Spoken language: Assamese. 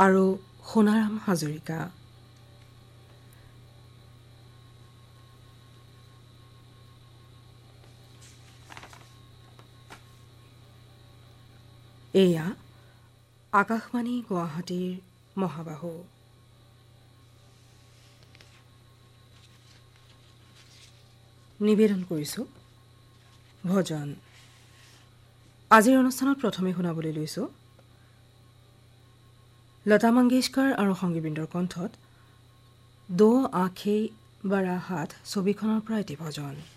আৰু সোণাৰাম হাজৰিকা। এয়া আকাশবাণী গুৱাহাটীৰ মহাবাহু। নিবেদন কৰিছোঁ ভজন। আজিৰ অনুষ্ঠানত প্ৰথমে শুনাবলৈ লৈছোঁ লতা মংগেশকাৰ আৰু সংগীবৃন্দৰ কণ্ঠত দো আঁখে বাৰা হাত ছবিখনৰ পৰা এটি ভজন।